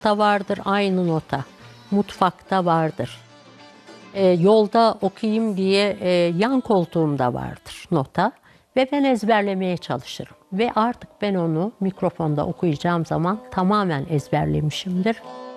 Da vardır aynı nota. Mutfakta vardır. Yolda okuyayım diye yan koltuğumda vardır nota. Ve ben ezberlemeye çalışırım. Ve artık ben onu mikrofonda okuyacağım zaman tamamen ezberlemişimdir.